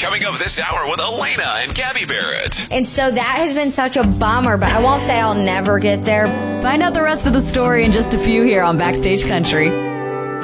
coming up this hour with Elena and Gabby Barrett. And so that has been such a bummer, but I won't say I'll never get there. Find out the rest of the story in just a few here on Backstage Country.